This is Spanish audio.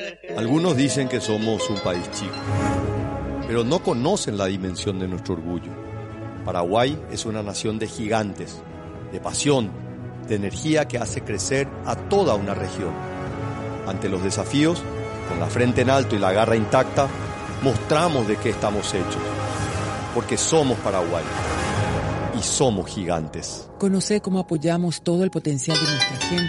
Algunos dicen que somos un país chico, pero no conocen la dimensión de nuestro orgullo. Paraguay es una nación de gigantes, de pasión, de energía que hace crecer a toda una región. Ante los desafíos, con la frente en alto y la garra intacta, mostramos de qué estamos hechos, porque somos Paraguay y somos gigantes. Conoce cómo apoyamos todo el potencial de nuestra gente